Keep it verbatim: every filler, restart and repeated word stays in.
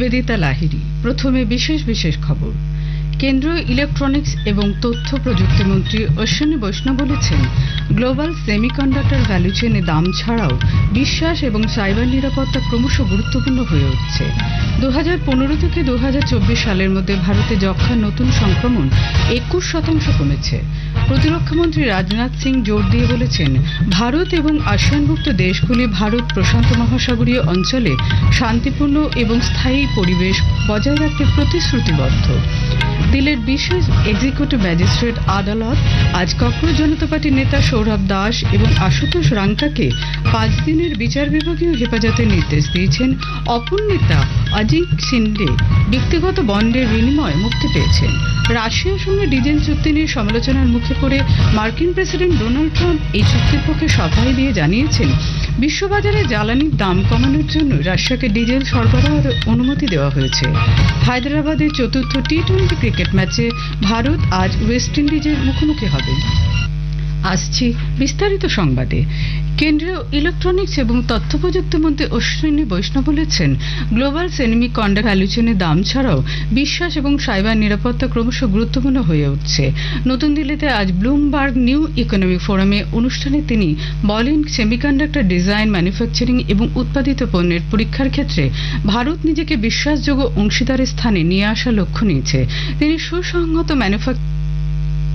নিবেদিতা লাহিড়ী। প্রথমে বিশেষ বিশেষ খবর। কেন্দ্রীয় ইলেকট্রনিক্স এবং তথ্য প্রযুক্তি মন্ত্রী অশ্বিনী বৈষ্ণব বলেছেন, গ্লোবাল সেমিকন্ডাক্টর ভ্যালু চেনে দাম ছাড়াও বিশ্বাস এবং সাইবার নিরাপত্তা ক্রমশ গুরুত্বপূর্ণ হয়ে উঠছে। দু হাজার পনেরো থেকে দু হাজার চব্বিশ সালের মধ্যে ভারতে যক্ষ্মার নতুন সংক্রমণ একুশ শতাংশ কমেছে। প্রতিরক্ষামন্ত্রী রাজনাথ সিং জোর দিয়ে বলেছেন, ভারত এবং আসিয়ানভুক্ত দেশগুলি ভারত প্রশান্ত মহাসাগরীয় অঞ্চলে শান্তিপূর্ণ এবং স্থায়ী পরিবেশ বজায় রাখতে প্রতিশ্রুতিবদ্ধ। দিল্লির বিশেষ এক্সিকিউটিভ ম্যাজিস্ট্রেট আদালত আজ ককরোচ জনতা পার্টির নেতা সৌরভ দাস এবং আশুতোষ রাঙ্কাকে পাঁচ দিনের বিচার বিভাগীয় হেফাজতের নির্দেশ দিয়েছেন। অপর নেতা অজিঙ্ক শিন্ডে ব্যক্তিগত বন্ডের বিনিময়ে মুক্তি পেয়েছেন। রাশিয়ার সঙ্গে ডিজেল চুক্তি নিয়ে সমালোচনার মুখে পড়ে মার্কিন প্রেসিডেন্ট ডোনাল্ড ট্রাম্প এই চুক্তির পক্ষে সফাই দিয়ে জানিয়েছেন, বিশ্ববাজারে জ্বালানির দাম কমানোর জন্য রাশিয়াকে ডিজেল সরবরাহের অনুমতি দেওয়া হয়েছে। হায়দ্রাবাদের চতুর্থ টি টোয়েন্টি ক্রিকেট ম্যাচে ভারত আজ ওয়েস্ট ইন্ডিজের মুখোমুখি হবে। আসছি বিস্তারিত সংবাদে। কেন্দ্রীয় ইলেকট্রনিক্স এবং তথ্য প্রযুক্তি মন্ত্রী অশ্বিনী বৈষ্ণব বলেছেন, গ্লোবাল সেমিকন্ডাক্টর ভ্যালু চেনে দাম ছাড়াও বিশ্বাস এবং সাইবার নিরাপত্তা ক্রমশ গুরুত্বপূর্ণ হয়ে উঠছে। নতুন দিল্লিতে আজ ব্লুমবার্গ নিউ ইকোনমি ফোরামে অনুষ্ঠানে তিনি বলেন, সেমিকন্ডাক্টর ডিজাইন, ম্যানুফ্যাকচারিং এবং উৎপাদিত পণ্যের পরীক্ষার ক্ষেত্রে ভারত নিজেকে বিশ্বাসযোগ্য অংশীদারের স্থানে নিয়ে আসার লক্ষ্য নিয়েছে। তিনি সুসংহত ম্যানুফ্যাকচারিং